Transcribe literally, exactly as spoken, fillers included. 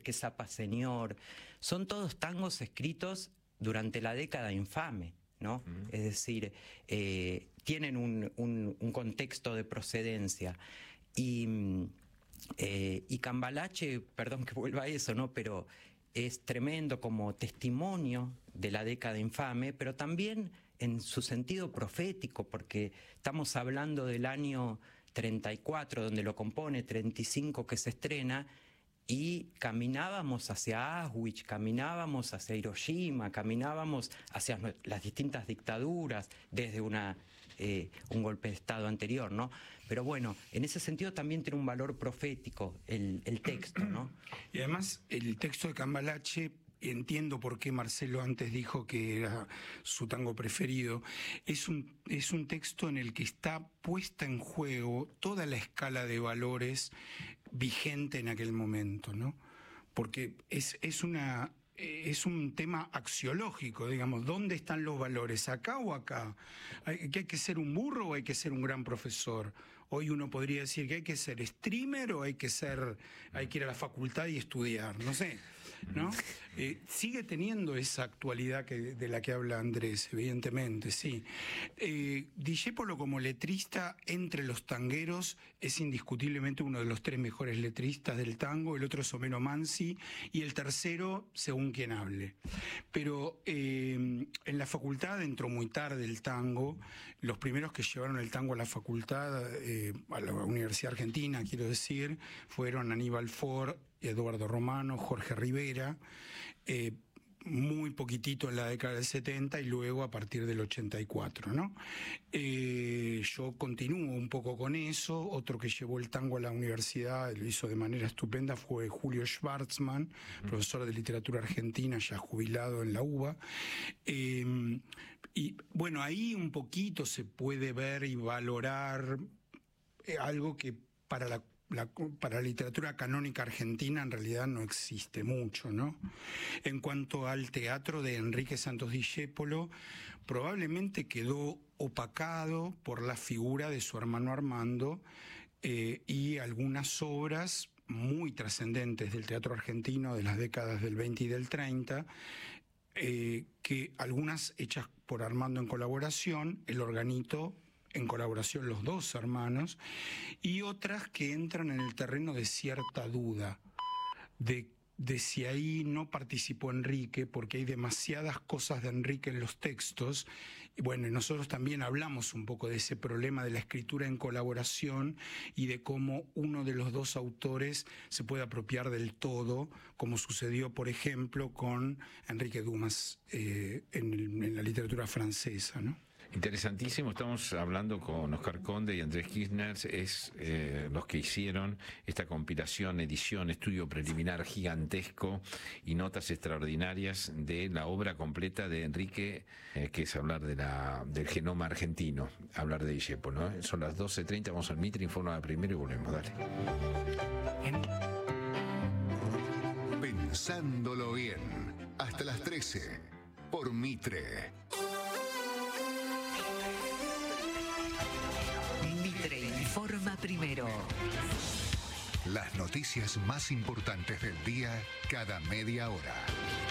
Qué zapa señor, son todos tangos escritos durante la década infame, ¿no? Uh-huh. Es decir, eh, tienen un, un, un contexto de procedencia. Y, eh, y Cambalache, perdón que vuelva a eso, ¿no? Pero es tremendo como testimonio de la década infame, pero también en su sentido profético, porque estamos hablando del año treinta y cuatro, donde lo compone, treinta y cinco que se estrena, y caminábamos hacia Auschwitz, caminábamos hacia Hiroshima, caminábamos hacia las distintas dictaduras desde una, eh, un golpe de Estado anterior, ¿no? Pero bueno, en ese sentido también tiene un valor profético el, el texto, ¿no? Y además el texto de Cambalache, entiendo por qué Marcelo antes dijo que era su tango preferido, es un, es un texto en el que está puesta en juego toda la escala de valores vigente en aquel momento, ¿no? Porque es, es una... es un tema axiológico, digamos, ¿dónde están los valores? ¿Acá o acá? ¿Hay, que hay que ser un burro o hay que ser un gran profesor? Hoy uno podría decir que hay que ser streamer o hay que ser, hay que ir a la facultad y estudiar, no sé, ¿no? Eh, sigue teniendo esa actualidad que, de la que habla Andrés, evidentemente, sí. Eh, Discépolo como letrista entre los tangueros es indiscutiblemente uno de los tres mejores letristas del tango, el otro es Homero Mansi y el tercero, según quien hable. Pero eh, en la facultad entró muy tarde el tango. Los primeros que llevaron el tango a la facultad, eh, a la Universidad Argentina, quiero decir, fueron Aníbal Ford, Eduardo Romano, Jorge Rivera, eh, muy poquitito en la década del setenta y luego a partir del ochenta y cuatro, ¿no? Eh, yo continúo un poco con eso. Otro que llevó el tango a la universidad, lo hizo de manera estupenda, fue Julio Schwartzman, uh-huh. profesor de literatura argentina, ya jubilado en la UBA. Eh, y bueno, ahí un poquito se puede ver y valorar eh, algo que para la La, para la literatura canónica argentina en realidad no existe mucho, ¿no? En cuanto al teatro de Enrique Santos Discépolo, probablemente quedó opacado por la figura de su hermano Armando eh, y algunas obras muy trascendentes del teatro argentino de las décadas del veinte y del treinta, eh, que algunas hechas por Armando en colaboración, El Organito, en colaboración los dos hermanos, y otras que entran en el terreno de cierta duda, de, de si ahí no participó Enrique, porque hay demasiadas cosas de Enrique en los textos. Y bueno, nosotros también hablamos un poco de ese problema de la escritura en colaboración y de cómo uno de los dos autores se puede apropiar del todo, como sucedió, por ejemplo, con Enrique Dumas eh, en, en la literatura francesa, ¿no? Interesantísimo, estamos hablando con Oscar Conde y Andrés Kirchner, es eh, los que hicieron esta compilación, edición, estudio preliminar gigantesco y notas extraordinarias de la obra completa de Enrique, eh, que es hablar de la, del genoma argentino, hablar de Discépolo, ¿no? Son las doce treinta, vamos al Mitre, informa primero y volvemos, dale. Pensándolo bien, hasta las trece, por Mitre. Mitre informa primero. Las noticias más importantes del día cada media hora.